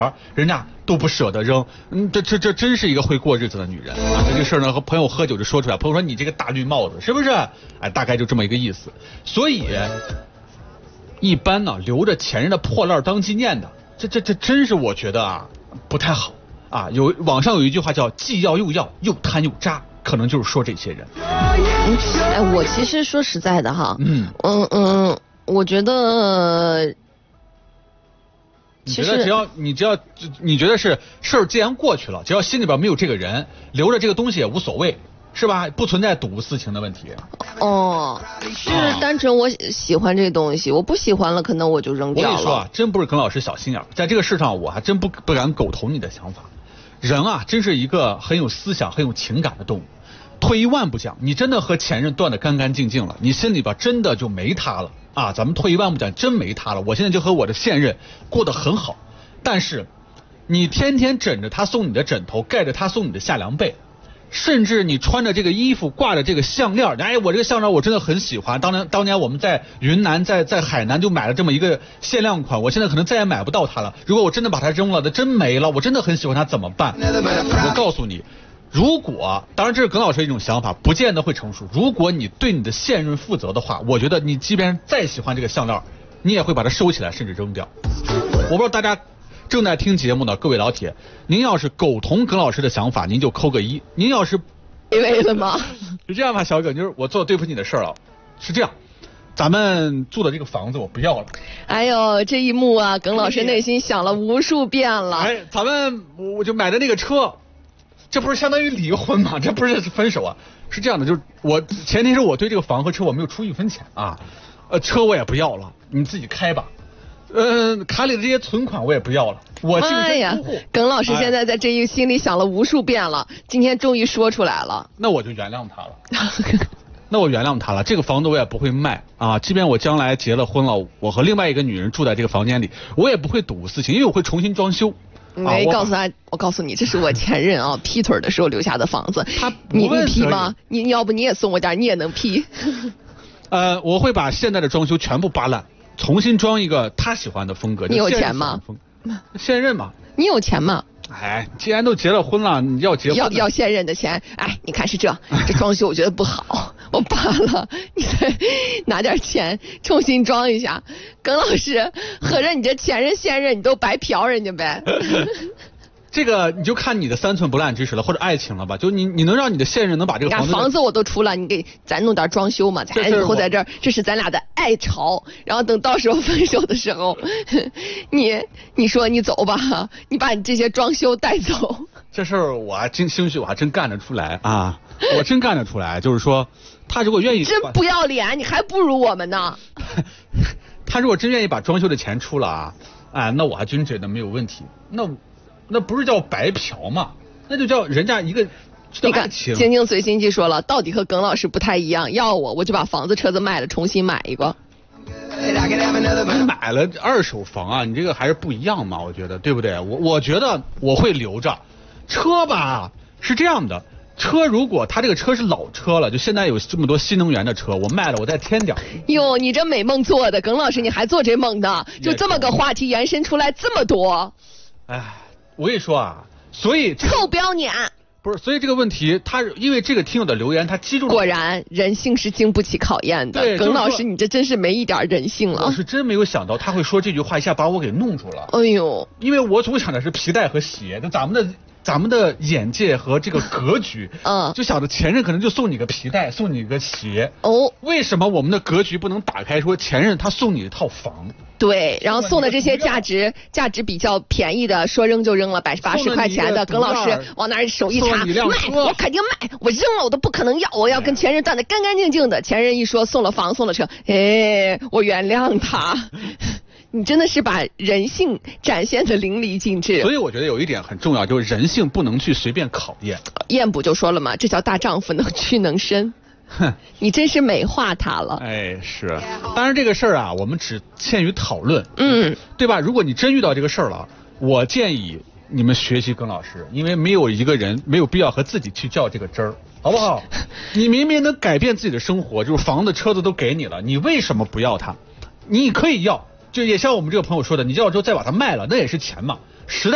人家都不舍得扔，这真是一个会过日子的女人啊！这个事儿呢，和朋友喝酒就说出来，朋友说你这个大绿帽子是不是？哎，大概就这么一个意思。所以一般呢，留着前任的破烂当纪念的，这真是我觉得啊不太好啊。网上有一句话叫既要又要，又贪又渣，可能就是说这些人。 哎，我其实说实在的哈，我觉得。 你觉得你觉得是事儿既然过去了，只要心里边没有这个人，留着这个东西也无所谓，是吧？不存在睹物思情的问题。 哦，是单纯我喜欢这东西，我不喜欢了，可能我就扔掉了。 我跟你说啊，真不是耿老师小心眼，在这个事上我还真不敢苟同你的想法。人啊，真是一个很有思想、很有情感的动物。退一万步讲，你真的和前任断得干干净净了，你心里边真的就没他了啊！咱们退一万步讲，真没他了。我现在就和我的现任过得很好，但是你天天枕着他送你的枕头，盖着他送你的下凉被，甚至你穿着这个衣服，挂着这个项链，哎，我这个项链我真的很喜欢。当年我们在云南，在海南就买了这么一个限量款，我现在可能再也买不到它了。如果我真的把它扔了，那真没了，我真的很喜欢它，怎么办？我告诉你。如果，当然这是耿老师一种想法，不见得会成熟。如果你对你的现任负责的话，我觉得你即便再喜欢这个项链，你也会把它收起来，甚至扔掉。我不知道大家正在听节目的各位老铁，您要是苟同耿老师的想法，您就扣个1；您要是为了吗？ 是这样吧，小耿，就是我做对不起你的事儿了，是这样。咱们住的这个房子我不要了。 哎呦，这一幕啊，耿老师内心想了无数遍了。 哎，咱们我就买的那个车。这不是相当于离婚吗？这不是分手啊？是这样的，就是前提是我对这个房和车我没有出1分钱啊，车我也不要了，你自己开吧。卡里的这些存款我也不要了，我净身出户。 耿老师现在在这一心里想了无数遍了，今天终于说出来了。 那我就原谅他了。那我原谅他了，这个房子我也不会卖啊，即便我将来结了婚了，我和另外一个女人住在这个房间里，我也不会睹物思情，因为我会重新装修。 没告诉他，我告诉你，这是我前任啊劈腿的时候留下的房子。你劈吗？你要不你也送我点，你也能劈。 我会把现在的装修全部扒烂，重新装一个他喜欢的风格。 你有钱吗？ 现任嘛。你有钱吗？ 哎，既然都结了婚了，你要结婚要现任的钱。哎，你看是这装修我觉得不好，我扒了，你再拿点钱重新装一下。耿老师，合着你这前任现任你都白嫖人家呗？ 这个你就看你的3寸不烂之舌了，或者爱情了吧？就你能让你的现任能把这个房子我都出了，你给咱弄点装修嘛，咱以后在这儿，这是咱俩的爱巢。然后等到时候分手的时候，你说你走吧，你把你这些装修带走。 这事儿我还兴许我还真干得出来啊！我真干得出来，就是说他如果愿意， 真不要脸，你还不如我们呢。 他如果真愿意把装修的钱出了啊，哎，那我还真觉得没有问题。那不是叫白嫖嘛？那就叫人家一个你看，晶晶随心机说了，到底和耿老师不太一样，要我就把房子车子卖了，重新买一个。 你买了2手房啊，你这个还是不一样嘛？我觉得对不对？我觉得我会留着车吧，是这样的。车如果他这个车是老车了，就现在有这么多新能源的车，我卖了我再添点。 哟，你这美梦做的，耿老师你还做这梦呢？就这么个话题延伸出来这么多。 哎，我跟你说啊，所以臭不要脸。 不是，所以这个问题，他因为这个听友的留言，他击中了。 果然，人性是经不起考验的。耿老师，你这真是没一点人性了。 我是真没有想到他会说这句话，一下把我给弄住了。 哎呦， 因为我总想的是皮带和鞋，那咱们的眼界和这个格局，就想着前任可能就送你个皮带，送你个鞋。哦，为什么我们的格局不能打开？说前任他送你一套房。 对，然后送的这些价值比较便宜的，说扔就扔了，180块钱的，耿老师往那儿手一插，卖，我肯定卖，我扔了我都不可能要，我要跟前任断得干干净净的。前任一说送了房送了车，哎，我原谅他。你真的是把人性展现得淋漓尽致。 所以我觉得有一点很重要，就是人性不能去随便考验。 燕补就说了嘛，这叫大丈夫能屈能伸。哼，你真是美化他了。 哎，是。当然这个事儿啊，我们只限于讨论，对吧？如果你真遇到这个事儿了，我建议你们学习耿老师，因为没有一个人没有必要和自己去较这个真儿，好不好？你明明能改变自己的生活，就是房子车子都给你了，你为什么不要它？你可以要，就也像我们这个朋友说的，你要之后再把它卖了，那也是钱嘛。时代